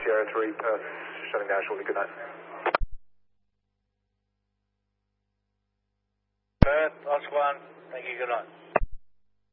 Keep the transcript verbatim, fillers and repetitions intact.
Sierra three, Perth, shutting down shortly. Good night. Perth, Oscar one, thank you, good night.